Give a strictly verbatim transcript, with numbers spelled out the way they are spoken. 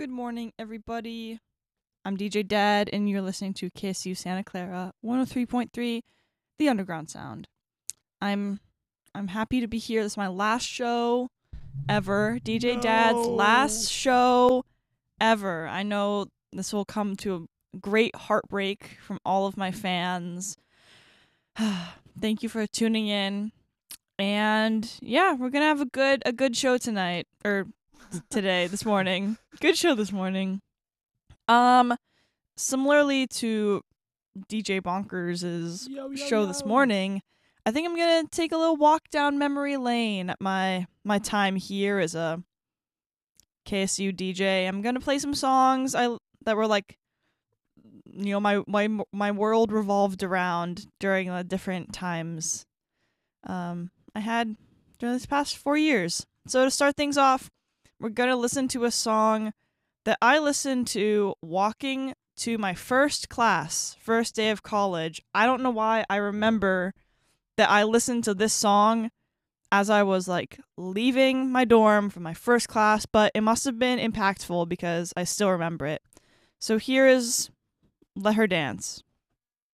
Good morning, everybody. I'm D J Dad, and you're listening to K S U Santa Clara one oh three point three, The Underground Sound. I'm I'm happy to be here. This is my last show ever. D J No. Dad's last show ever. I know this will come to a great heartbreak from all of my fans. Thank you for tuning in. And yeah, we're gonna have a good a good show tonight. Or today, this morning. Good show this morning. Um, similarly to D J Bonkers' Yo, yo, show this yo. morning, I think I'm gonna take a little walk down memory lane at my my time here as a K S U D J. I'm gonna play some songs I that were like, you know, my my my world revolved around during the different times um I had during this past four years. So to start things off, we're gonna listen to a song that I listened to walking to my first class, first day of college. I don't know why I remember that I listened to this song as I was like leaving my dorm for my first class, but it must have been impactful because I still remember it. So here is Let Her Dance.